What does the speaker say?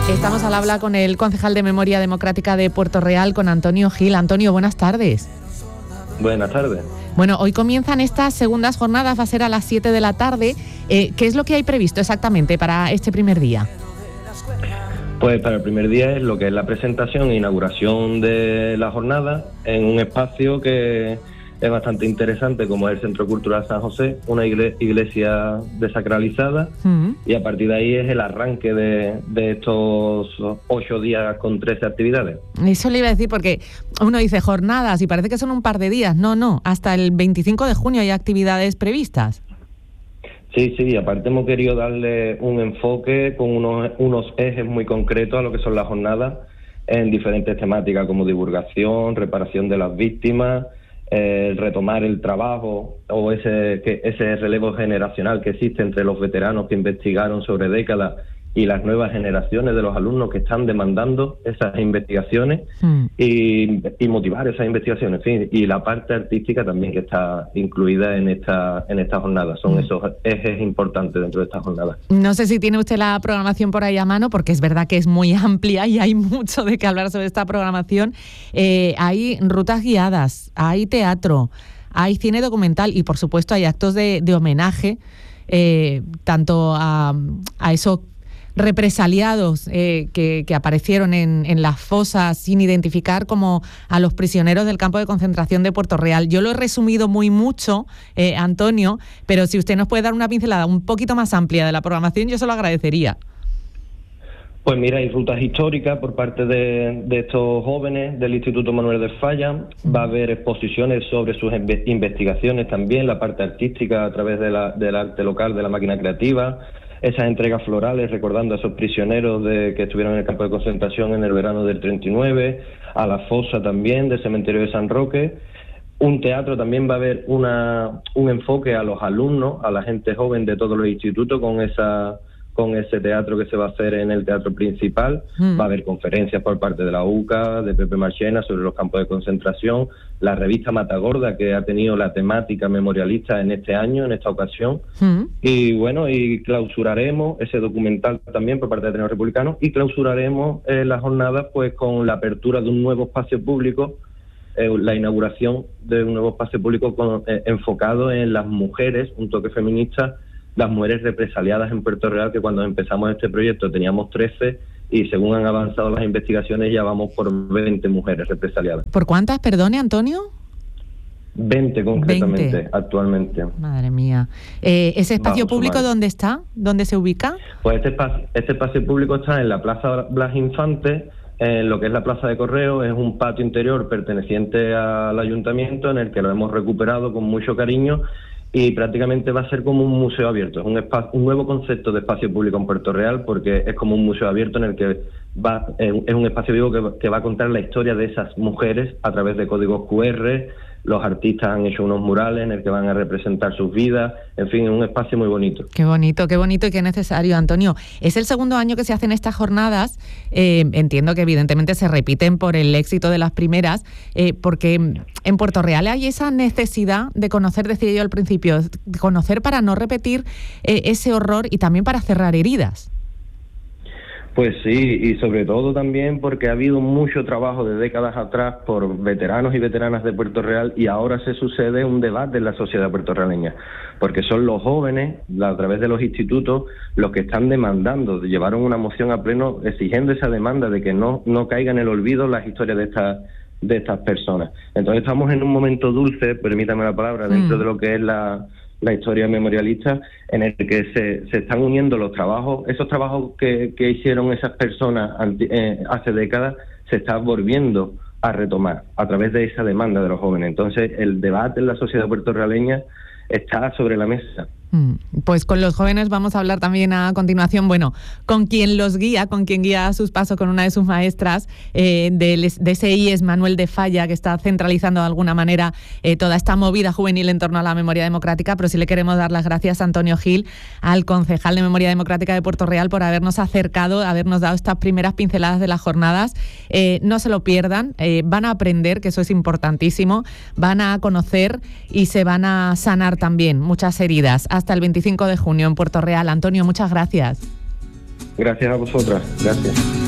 Estamos al habla con el concejal de Memoria Democrática de Puerto Real, con Antonio Gil. Antonio, buenas tardes. Buenas tardes. Bueno, hoy comienzan estas segundas jornadas, va a ser a las 7 de la tarde. ¿Qué es lo que hay previsto exactamente para este primer día? Pues para el primer día es lo que es la presentación e inauguración de la jornada en un espacio que es bastante interesante, como es el Centro Cultural San José, una iglesia desacralizada, y a partir de ahí es el arranque de estos 8 días con 13 actividades. Eso le iba a decir, porque uno dice jornadas y parece que son un par de días. No, hasta el 25 de junio hay actividades previstas. Sí, aparte hemos querido darle un enfoque con unos ejes muy concretos a lo que son las jornadas en diferentes temáticas como divulgación, reparación de las víctimas, retomar el trabajo o ese relevo generacional que existe entre los veteranos que investigaron sobre décadas y las nuevas generaciones de los alumnos que están demandando esas investigaciones y motivar esas investigaciones, en fin, y la parte artística también que está incluida en esta jornada. Son esos ejes importantes dentro de esta jornada. No sé si tiene usted la programación por ahí a mano, porque es verdad que es muy amplia y hay mucho de qué hablar sobre esta programación. Hay rutas guiadas, hay teatro, hay cine documental y por supuesto hay actos de homenaje tanto a esos represaliados que aparecieron en las fosas sin identificar, como a los prisioneros del campo de concentración de Puerto Real. Yo lo he resumido mucho, Antonio, pero si usted nos puede dar una pincelada un poquito más amplia de la programación, yo se lo agradecería. Pues mira, hay rutas históricas por parte de estos jóvenes del Instituto Manuel de Falla. Va a haber exposiciones sobre sus investigaciones también, la parte artística a través del arte local, de la máquina creativa, esas entregas florales recordando a esos prisioneros que estuvieron en el campo de concentración en el verano del 39, a la fosa también del cementerio de San Roque. Un teatro también, va a haber un enfoque a los alumnos, a la gente joven de todos los institutos con ese teatro que se va a hacer en el teatro principal. Va a haber conferencias por parte de la UCA, de Pepe Marchena sobre los campos de concentración, la revista Matagorda, que ha tenido la temática memorialista en este año, en esta ocasión, y bueno, y clausuraremos ese documental también por parte de Ateneo Republicano, y clausuraremos las jornadas pues con la apertura de un nuevo espacio público, la inauguración de un nuevo espacio público enfocado en las mujeres, un toque feminista, las mujeres represaliadas en Puerto Real, que cuando empezamos este proyecto teníamos 13 y según han avanzado las investigaciones ya vamos por 20 mujeres represaliadas. ¿Por cuántas, perdone, Antonio? 20 concretamente, 20. Actualmente. Madre mía. ¿Ese espacio público dónde está? ¿Dónde se ubica? Pues este espacio público está en la Plaza Blas Infante, en lo que es la Plaza de Correo. Es un patio interior perteneciente al ayuntamiento en el que lo hemos recuperado con mucho cariño, y prácticamente va a ser como un museo abierto. Es un nuevo concepto de espacio público en Puerto Real, porque es como un museo abierto en el que es un espacio vivo que va a contar la historia de esas mujeres a través de códigos QR. Los artistas han hecho unos murales en el que van a representar sus vidas. En fin, es un espacio muy bonito. Qué bonito y qué necesario, Antonio. Es el segundo año que se hacen estas jornadas. Entiendo que evidentemente se repiten por el éxito de las primeras, porque en Puerto Real hay esa necesidad de conocer, decía yo al principio, de conocer para no repetir ese horror y también para cerrar heridas. Pues sí, y sobre todo también porque ha habido mucho trabajo de décadas atrás por veteranos y veteranas de Puerto Real, y ahora se sucede un debate en la sociedad puertorriqueña, porque son los jóvenes, a través de los institutos, los que están demandando. Llevaron una moción a pleno exigiendo esa demanda de que no caiga en el olvido las historias de estas personas. Entonces estamos en un momento dulce, permítame la palabra, dentro de lo que es la historia memorialista, en el que se están uniendo los trabajos, esos trabajos que hicieron esas personas hace décadas, se está volviendo a retomar a través de esa demanda de los jóvenes. Entonces el debate en la sociedad puertorriqueña está sobre la mesa. Pues con los jóvenes vamos a hablar también a continuación, bueno, con quien guía sus pasos, con una de sus maestras de ese IES Manuel de Falla, que está centralizando de alguna manera toda esta movida juvenil en torno a la memoria democrática. Pero sí le queremos dar las gracias a Antonio Gil, al concejal de Memoria Democrática de Puerto Real, por habernos acercado, habernos dado estas primeras pinceladas de las jornadas. No se lo pierdan, van a aprender, que eso es importantísimo, van a conocer y se van a sanar también muchas heridas. Hasta el 25 de junio en Puerto Real. Antonio, muchas gracias. Gracias a vosotras. Gracias.